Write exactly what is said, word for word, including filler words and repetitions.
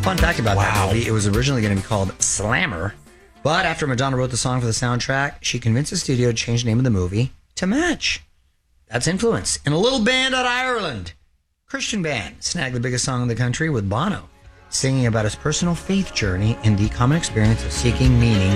Fun fact about Wow. that movie, it was originally going to be called Slammer, but after Madonna wrote the song for the soundtrack, she convinced the studio to change the name of the movie to match. That's influence. And a little band out of Ireland, Christian band, snagged the biggest song in the country with Bono, singing about his personal faith journey and the common experience of seeking meaning